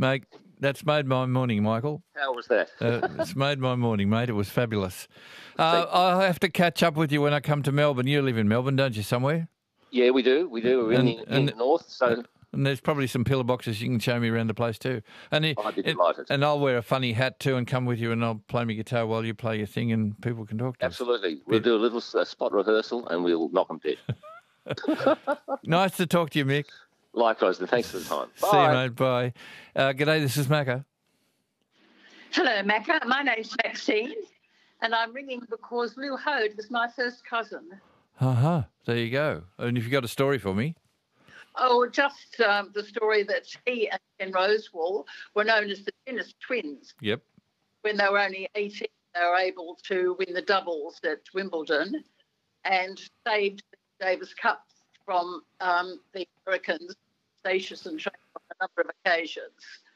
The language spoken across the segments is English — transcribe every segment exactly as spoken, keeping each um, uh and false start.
Mate, that's made my morning, Michael. How was that? Uh, it's made my morning, mate. It was fabulous. Uh, I'll have to catch up with you when I come to Melbourne. You live in Melbourne, don't you, somewhere? Yeah, we do. We do. We're in, And- the, in and- the north, so And there's probably some pillar boxes you can show me around the place too. And it- I'd be and- delighted. And I'll wear a funny hat too and come with you and I'll play my guitar while you play your thing and people can talk to us. Absolutely. We'll do a little uh, spot rehearsal and we'll knock them dead. Nice to talk to you, Mick. Likewise, and thanks for the time. See you, mate. Bye. Uh, g'day, this is Macca. Hello, Macca. My name's Maxine, and I'm ringing because Lou Hode was my first cousin. Uh-huh. There you go. And if you've got a story for me. Oh, just um, the story that he and Ken Rosewall were known as the tennis twins. Yep. When they were only eighteen, they were able to win the doubles at Wimbledon and saved the Davis Cup from um, the Americans, Statius and Train, on a number of occasions.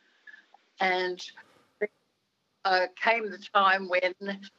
And then uh, came the time when...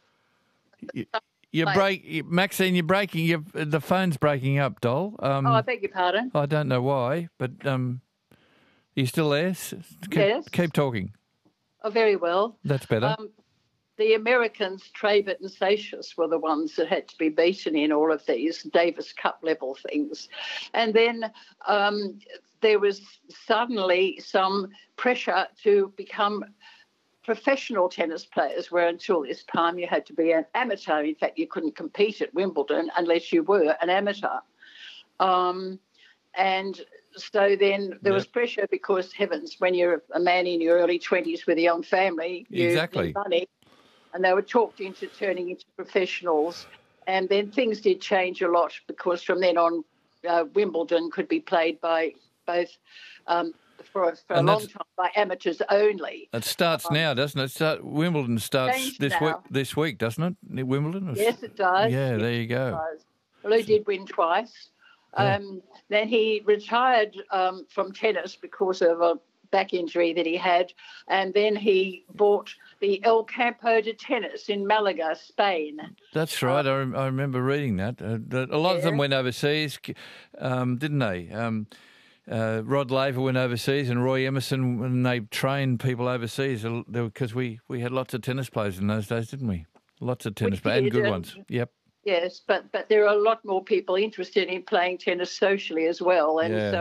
You're break, Maxine. You're breaking. You're, the phone's breaking up, doll. Um, oh, I beg your pardon. I don't know why, but um, are you still there? S- Keep, Yes. Keep talking. Oh, very well. That's better. Um, the Americans, Travat and Statius, were the ones that had to be beaten in all of these Davis Cup level things. And then um, there was suddenly some pressure to become professional tennis players, where until this time you had to be an amateur. In fact, you couldn't compete at Wimbledon unless you were an amateur. Um, and so then there Yep. was pressure because, heavens, when you're a man in your early twenties with a young family, you Exactly. need money, and they were talked into turning into professionals. And then things did change a lot because from then on, uh, Wimbledon could be played by both um, for, for a And long that's- time by amateurs only. It starts now, doesn't it? Start, Wimbledon starts Changed this now. week. This week, doesn't it? Wimbledon. Yes, it does. Yeah, Yes, there you it go. does. Well, he did win twice. Yeah. Um, then he retired um, from tennis because of a back injury that he had, and then he bought the El Campo de Tennis in Malaga, Spain. That's right. I, rem- I remember reading that. Uh, that a lot of them Yeah. went overseas, um, didn't they? Um, uh, Rod Laver went overseas, and Roy Emerson, when they trained people overseas, because we, we had lots of tennis players in those days, didn't we? Lots of tennis players, and did, good and- ones. Yep. Yes, but, but there are a lot more people interested in playing tennis socially as well, and Yeah. so